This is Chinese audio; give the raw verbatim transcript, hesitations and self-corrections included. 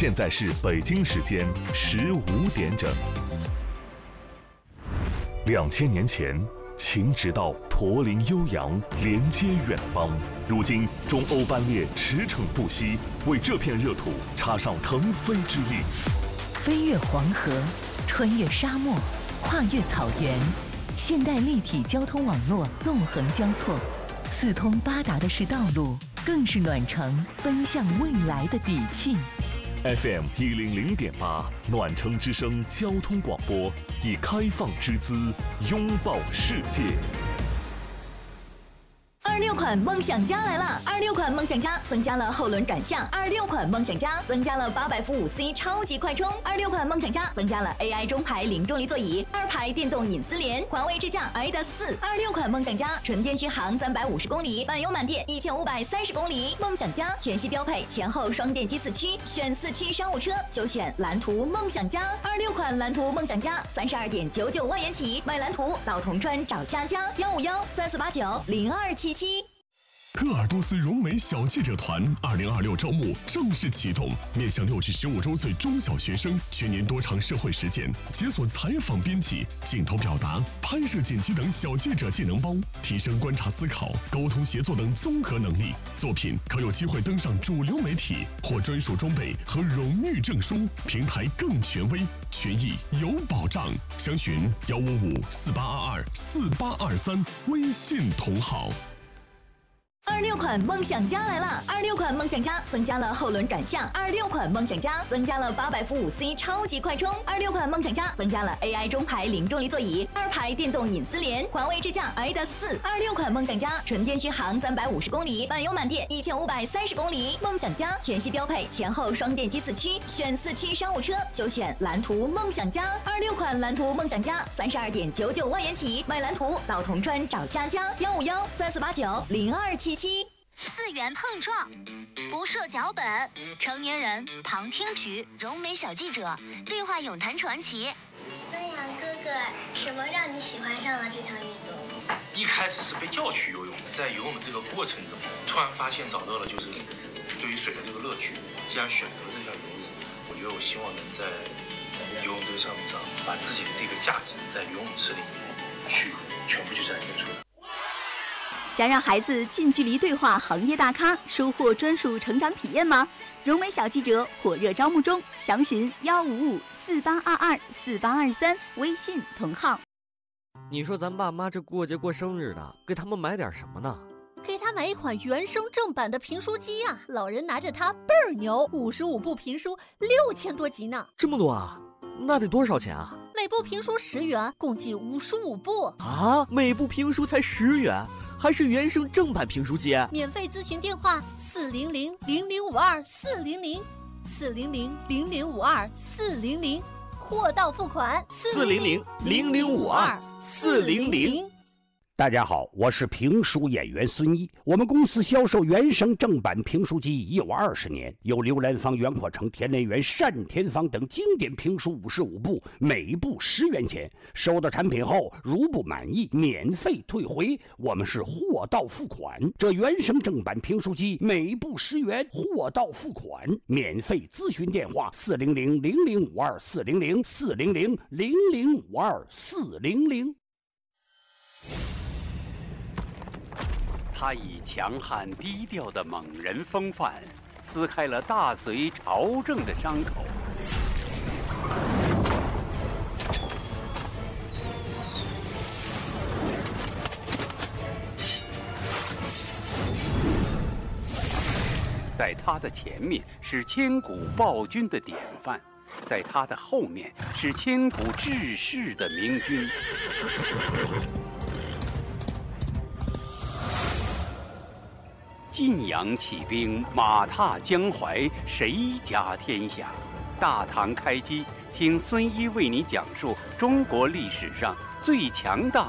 现在是北京时间十五点整。两千年前，秦直道驼铃悠扬，连接远邦。如今，中欧班列驰骋不息，为这片热土插上腾飞之翼。 飞越黄河，穿越沙漠，跨越草原，现代立体交通网络纵横交错，四通八达的是道路，更是暖城奔向未来的底气。 F M 一零零点八，暖城之声交通广播，以开放之姿拥抱世界。 二六款梦想家来了！二六款梦想家增加了后轮转向，二六款梦想家增加了八百伏五 C 超级快充，二六款梦想家增加了 A I 中排零重力座椅，二排电动隐私联，环卫智驾 A D A S 四。二六款梦想家纯电续航三百五十公里，满油满电一千五百三十公里。梦想家全系标配前后双电机四驱，选四驱商务车就选蓝图梦想家。二六款蓝图梦想家三十二点九九万元起，买蓝图到铜川找佳佳，幺五幺三四八九零二七七。 鄂尔多斯融美小记者团二零二六招募正式启动，面向六至十五周岁中小学生，全年多场社会实践，解锁采访编辑、镜头表达、拍摄剪辑等小记者技能包，提升观察思考、沟通协作等综合能力。作品可有机会登上主流媒体，获专属装备和荣誉证书，平台更权威，权益有保障。详询幺五五四八二二四八二三，微信同号。 二六款梦想家来了！二六款梦想家增加了后轮转向，二六款梦想家增加了八百伏五 C 超级快充，二六款梦想家增加了 A I 中排零重力座椅，二排电动隐私联，环卫智驾 A D A S 四。二六款梦想家纯电续航三百五十公里，满油满电一千五百三十公里。梦想家全系标配前后双电机四驱，选四驱商务车就选蓝图梦想家。二六款蓝图梦想家三十二点九九万元起，买蓝图到铜川找佳佳，幺五幺三四八九零二七七。 四元碰撞，不设脚本，成年人旁听局，融美小记者，对话咏谈传奇。 孙杨哥哥，什么让你喜欢上了这项运动？ 一开始是被叫去游泳，在游泳这个过程中，突然发现找到了就是对于水的这个乐趣。既然选择了这项游泳，我觉得我希望能在游泳这个项目上，把自己的这个价值在游泳池里面去全部去展现出来。 想让孩子近距离对话行业大咖，收获专属成长体验吗？融美小记者火热招募中，详询幺五五四八二二四八二三，微信同号。 你说咱爸妈这过节过生日的，给他们买点什么呢？ 给他买一款原声正版的评书机呀、啊，老人拿着它倍儿牛，五十五部评书，六千多集呢。 这么多啊？那得多少钱啊？ 每部评书十元，共计五十五部啊！每部评书才十元。还是原声正版评书机， 免费咨询电话四零零零零五二四零零四零零零零五二四零零，货到付款四零零零零五二四零零。 大家好，我是评书演员孙一。我们公司销售原声正版评书机已有二十年，有刘兰芳、袁阔成、田连元、单田芳等经典评书五十五部，每部十元钱。收到产品后，如不满意，免费退回。我们是货到付款。这原声正版评书机每部十元，货到付款。免费咨询电话四零零零零五二四零零四零零零零五二四零零。 他以强悍低调的猛人风范，撕开了大隋朝政的伤口。在他的前面是千古暴君的典范，在他的后面是千古治世的明君。晋阳起兵，马踏江淮，谁家天下？大唐开机，听孙一为你讲述中国历史上最强大